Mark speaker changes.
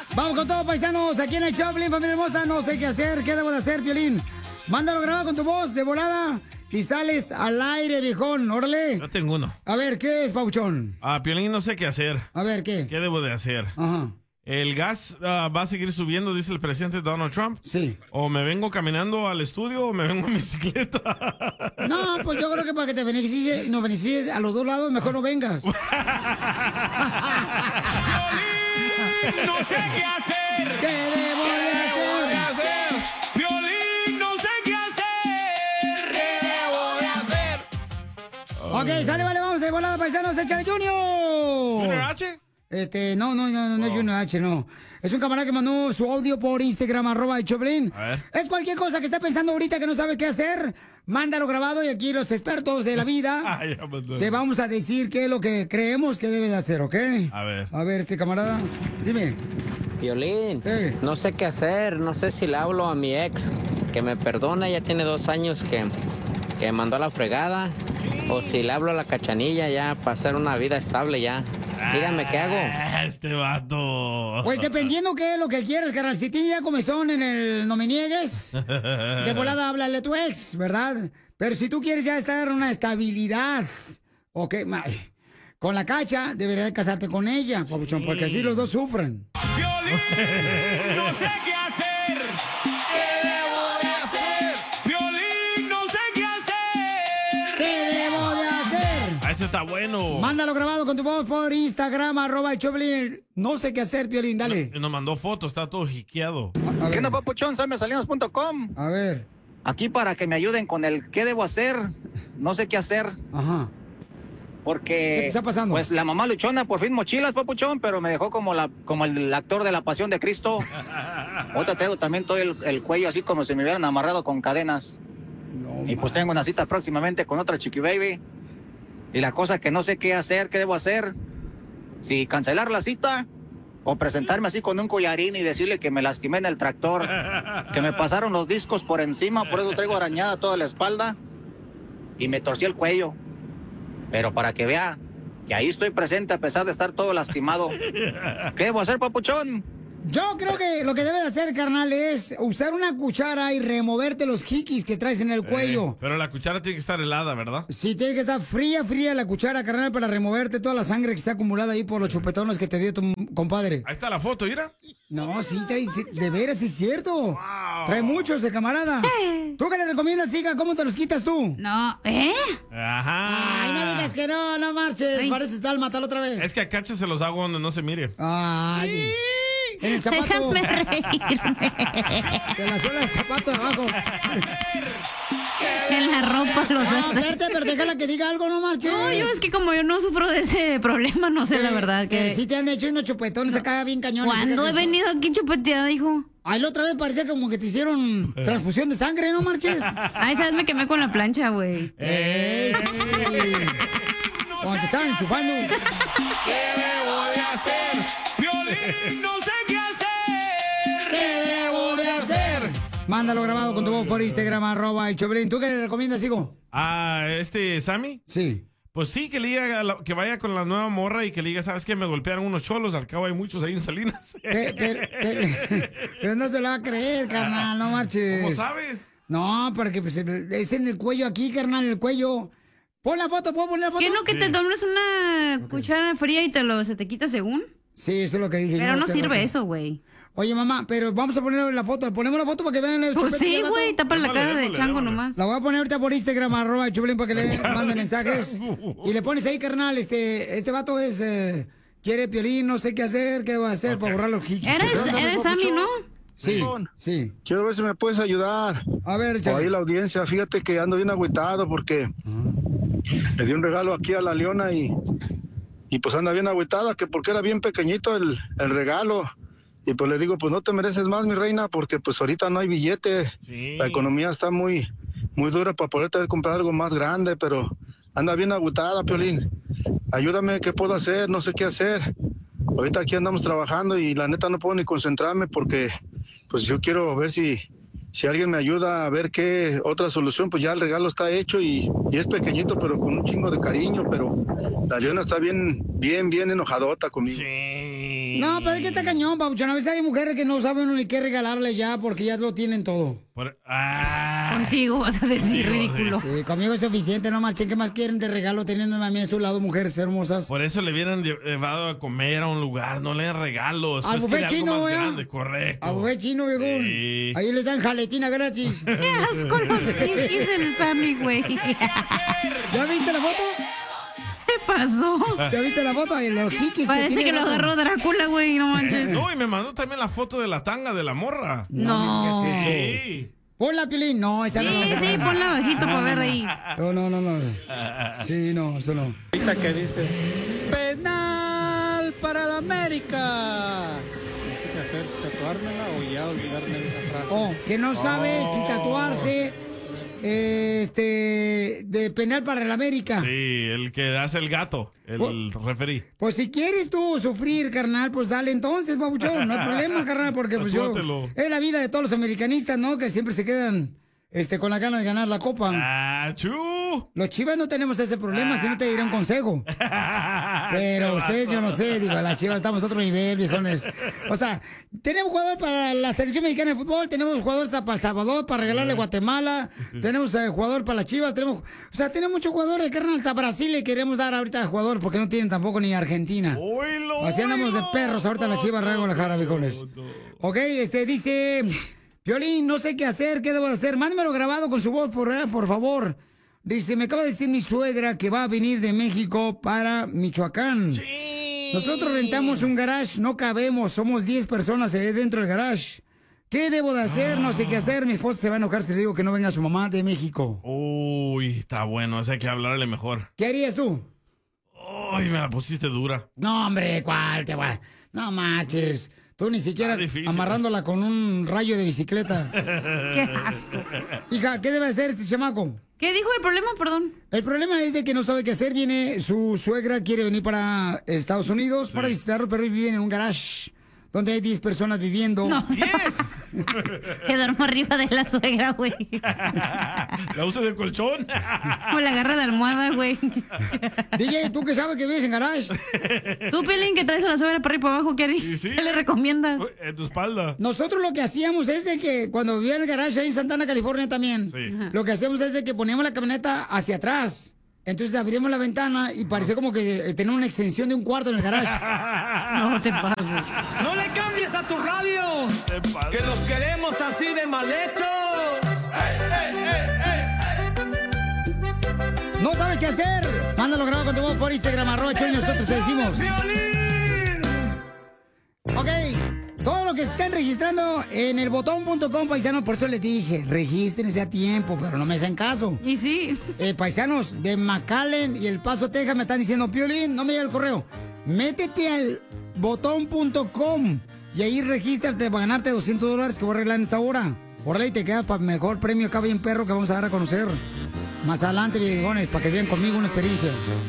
Speaker 1: Vamos con todo, paisanos, aquí en el Choplin, familia hermosa. No sé qué hacer, qué debo de hacer, Piolín. Mándalo grabado con tu voz de volada y sales al aire, viejón. Órale.
Speaker 2: Yo tengo uno.
Speaker 1: A ver, ¿qué es, Pauchón?
Speaker 2: Piolín, no sé qué hacer.
Speaker 1: A ver, ¿qué?
Speaker 2: ¿Qué debo de hacer?
Speaker 1: Ajá.
Speaker 2: ¿El gas va a seguir subiendo, dice el presidente Donald Trump?
Speaker 1: Sí.
Speaker 2: ¿O me vengo caminando al estudio o me vengo en bicicleta?
Speaker 1: No, pues yo creo que para que te beneficie, nos beneficies a los dos lados, mejor no vengas.
Speaker 3: No sé qué hacer.
Speaker 1: ¿Qué debo de hacer?
Speaker 3: Piolín, no sé qué hacer. ¿Qué debo de hacer?
Speaker 1: Ok, sale, vale, vamos de volada, paisanos, échale Junior.
Speaker 2: ¿Junior H?
Speaker 1: No es Junior H, no. Es un camarada que mandó su audio por Instagram, @el Choplin. Es cualquier cosa que esté pensando ahorita que no sabe qué hacer, mándalo grabado y aquí los expertos de la vida te vamos a decir qué es lo que creemos que debe de hacer, ¿ok?
Speaker 2: A ver.
Speaker 1: A ver, camarada, dime.
Speaker 4: Piolín, no sé qué hacer, no sé si le hablo a mi ex, que me perdona, ya tiene 2 años que me mandó a la fregada, o si le hablo a la Cachanilla ya para hacer una vida estable ya. Díganme qué hago.
Speaker 2: Este vato.
Speaker 1: Pues dependiendo qué es lo que quieres, carnal. Si tienes ya comezón en el no me niegues, de volada háblale a tu ex, ¿verdad? Pero si tú quieres ya estar en una estabilidad, ok, con la Cacha, deberías de casarte con ella, papuchón, porque así los dos sufren.
Speaker 3: Piolín, no sé qué hacer. ¿Qué debo de hacer? Piolín, no sé qué hacer.
Speaker 1: ¿Qué debo de hacer?
Speaker 2: Este está bueno.
Speaker 1: Mándalo grabado con tu voz por Instagram, @el Choplin. No sé qué hacer, Piolín, dale.
Speaker 2: Nos mandó fotos, está todo jiqueado.
Speaker 5: ¿Qué onda, papuchón? Samesalinas.com.
Speaker 1: A ver.
Speaker 5: Aquí para que me ayuden con el qué debo hacer. No sé qué hacer.
Speaker 1: Ajá.
Speaker 5: Porque...
Speaker 1: ¿Qué te está pasando?
Speaker 5: Pues la mamá luchona, por fin mochilas, papuchón, pero me dejó como el actor de La Pasión de Cristo. Ahorita traigo también todo el cuello así como si me hubieran amarrado con cadenas. Y pues tengo una cita próximamente con otra chiqui baby. Y la cosa que no sé qué hacer, qué debo hacer. Si cancelar la cita o presentarme así con un collarín y decirle que me lastimé en el tractor, que me pasaron los discos por encima, por eso traigo arañada toda la espalda y me torcí el cuello. Pero para que vea que ahí estoy presente a pesar de estar todo lastimado. ¿Qué debo hacer, papuchón?
Speaker 1: Yo creo que lo que debe de hacer, carnal, es usar una cuchara y removerte los jiquis que traes en el cuello.
Speaker 2: Pero la cuchara tiene que estar helada, ¿verdad?
Speaker 1: Sí, tiene que estar fría la cuchara, carnal, para removerte toda la sangre que está acumulada ahí por los chupetones que te dio tu compadre.
Speaker 2: Ahí está la foto, mira.
Speaker 1: No, sí, trae, de veras, es cierto. Wow. Trae mucho ese camarada. ¿Tú qué le recomiendas, hija? ¿Cómo te los quitas tú?
Speaker 6: No,
Speaker 2: Ajá.
Speaker 1: Ay, no digas que no marches. Ay. Parece tal, mátalo otra vez.
Speaker 2: Es que a Cacha se los hago donde no se mire.
Speaker 1: Ay. En el zapato.
Speaker 6: Déjame reírme.
Speaker 1: De la suela del zapato de abajo.
Speaker 6: En la ropa los
Speaker 1: hace. Espérate, pero déjala que diga algo, no marches.
Speaker 6: No, yo es que como yo no sufro de ese problema, no sé la verdad.
Speaker 1: Que sí te han hecho unos chupetones acá bien cañones.
Speaker 6: ¿Cuándo he venido aquí chupeteada, hijo?
Speaker 1: Ay, la otra vez parecía como que te hicieron transfusión de sangre, ¿no marches?
Speaker 6: Ay, sabes, me quemé con la plancha, güey.
Speaker 1: Sí. Cuando te estaban enchufando.
Speaker 3: ¿Qué debo de hacer? Piolín, no sé qué hacer.
Speaker 1: ¿Qué debo de hacer? Mándalo grabado con tu voz por Instagram, @el Choplin. ¿Tú qué le recomiendas, hijo?
Speaker 2: ¿Sammy?
Speaker 1: Sí.
Speaker 2: Pues sí, que le diga que vaya con la nueva morra y que le diga, ¿sabes qué? Me golpearon unos cholos, al cabo hay muchos ahí en Salinas.
Speaker 1: Pero no se lo va a creer, carnal, no marches.
Speaker 2: ¿Cómo sabes?
Speaker 1: No, porque pues, es en el cuello aquí, carnal, en el cuello. Pon la foto, ¿puedo poner la foto?
Speaker 6: ¿Qué no que te tomes una cuchara fría y se te quita según?
Speaker 1: Sí, eso es lo que dije.
Speaker 6: Pero no sirve eso, güey.
Speaker 1: Oye, mamá, pero vamos a poner la foto. Ponemos la foto para que vean el
Speaker 6: Pues sí, güey, tapa la cara de chango nomás.
Speaker 1: La voy a poner ahorita por Instagram, @el Choplin, para que le manden mensajes. Y le pones ahí, carnal, este vato es... quiere Piolín, no sé qué hacer, qué va a hacer para borrar los jiquis.
Speaker 6: Era el Sammy, ¿no?
Speaker 1: Sí, sí.
Speaker 7: Quiero ver si me puedes ayudar.
Speaker 1: A ver,
Speaker 7: o ahí la audiencia, fíjate que ando bien agüitado porque le di un regalo aquí a la Leona y pues anda bien agüitada, que porque era bien pequeñito el regalo. Y pues le digo, pues no te mereces más, mi reina, porque pues ahorita no hay billete. Sí. La economía está muy dura para poderte haber comprado algo más grande, pero anda bien agüitada, Piolín. Ayúdame, ¿qué puedo hacer? No sé qué hacer. Ahorita aquí andamos trabajando y la neta no puedo ni concentrarme porque pues yo quiero ver si alguien me ayuda a ver qué otra solución. Pues ya el regalo está hecho y es pequeñito, pero con un chingo de cariño, pero la Leona está bien enojadota conmigo.
Speaker 2: Sí.
Speaker 1: No, pero es que está cañón, Pauchón. A veces hay mujeres que no saben ni qué regalarle ya porque ya lo tienen todo.
Speaker 6: Contigo vas a decir ridículo.
Speaker 1: Sí, conmigo es suficiente, no marchen. ¿Qué más quieren de regalo teniéndome a mí a su lado, mujeres hermosas?
Speaker 2: Por eso le hubieran llevado a comer a un lugar, no le den regalos.
Speaker 1: Al buffet chino,
Speaker 2: más
Speaker 1: ¿eh?
Speaker 2: grande, correcto.
Speaker 1: Al buffet chino, viejón.
Speaker 2: Sí.
Speaker 1: Ahí les dan jaletina gratis.
Speaker 6: Qué asco los hippies del Sammy, güey.
Speaker 1: ¿Ya viste la foto?
Speaker 6: Se pasó.
Speaker 1: ¿Ya viste la foto? Los hikis
Speaker 6: Parece que lo agarró Drácula, güey, no manches.
Speaker 2: No, y me mandó también la foto de la tanga de la morra.
Speaker 1: No.
Speaker 2: ¿Qué es eso?
Speaker 1: Sí. Ponla, Piolín. No, esa no.
Speaker 6: Sí, ponla bajito para ver ahí.
Speaker 1: No. Sí, no, eso no.
Speaker 8: Ahorita que dice, penal para la América. ¿Qué hacer? ¿Tatuármela o ya olvidarme de esa frase?
Speaker 1: Oh, que no sabe si tatuarse de penal para el América.
Speaker 2: Sí, el que hace el gato, el referí.
Speaker 1: Pues si quieres tú sufrir, carnal, pues dale entonces, babuchón. No hay problema, carnal, porque pues yo... Es la vida de todos los americanistas, ¿no? Que siempre se quedan con la ganas de ganar la copa. Los Chivas no tenemos ese problema, si no te diré un consejo. Pero ustedes, yo no sé, digo, a las Chivas estamos a otro nivel, viejones. O sea, tenemos jugador para la selección mexicana de fútbol, tenemos jugador para El Salvador, para regalarle a Guatemala, tenemos jugador para las Chivas, tenemos muchos jugadores, carnal, hasta Brasil le queremos dar ahorita jugador porque no tienen tampoco ni Argentina. Así andamos de perros ahorita las Chivas Rayo Guadalajara, viejones. Ok, dice... Piolín, no sé qué hacer, qué debo de hacer. Mándemelo grabado con su voz, por favor. Dice, me acaba de decir mi suegra que va a venir de México para Michoacán. Sí. Nosotros rentamos un garage, no cabemos, somos 10 personas dentro del garage. ¿Qué debo de hacer? No sé qué hacer. Mi esposa se va a enojar si le digo que no venga su mamá de México.
Speaker 2: Uy, está bueno, ese hay que hablarle mejor.
Speaker 1: ¿Qué harías tú?
Speaker 2: Uy, me la pusiste dura.
Speaker 1: No, hombre, ¿cuál te va? No manches. Tú ni siquiera amarrándola con un rayo de bicicleta.
Speaker 6: Qué asco.
Speaker 1: Hija, ¿qué debe hacer este chamaco?
Speaker 6: ¿Qué dijo el problema? Perdón.
Speaker 1: El problema es de que no sabe qué hacer. Viene, su suegra quiere venir para Estados Unidos para visitarlo, pero viven en un garage donde hay 10 personas viviendo.
Speaker 6: No.
Speaker 2: ¡10!
Speaker 6: Que duermo arriba de la suegra, güey.
Speaker 2: La uso de colchón.
Speaker 6: O la agarra de almohada, güey.
Speaker 1: DJ, ¿tú qué sabes que vives en garage?
Speaker 6: Tú, Pelín, que traes a la suegra para arriba y para abajo, ¿qué le recomiendas?
Speaker 2: En tu espalda.
Speaker 1: Nosotros lo que hacíamos es de que cuando vivía en el garage ahí en Santana, California también, lo que hacíamos es de que poníamos la camioneta hacia atrás. Entonces abrimos la ventana y parecía como que tenía una extensión de un cuarto en el garage.
Speaker 6: No te pases.
Speaker 3: No le cambies a tu radio, que los queremos así de mal hechos.
Speaker 1: ¿No sabes qué hacer? Mándalo grabado con tu voz por Instagram, @Choy, y nosotros te decimos. Ok, todo lo que se estén registrando en elbotón.com, paisanos, por eso les dije, regístrense a tiempo, pero no me hacen caso.
Speaker 6: Y sí.
Speaker 1: Paisanos de McAllen y El Paso, Texas, me están diciendo, Piolín, no me llega el correo. Métete al botón.com y ahí regístrate para ganarte $200 que voy a arreglar en esta hora. Órale, y te quedas para mejor premio acá bien perro que vamos a dar a conocer más adelante, viejones, para que vean conmigo una experiencia.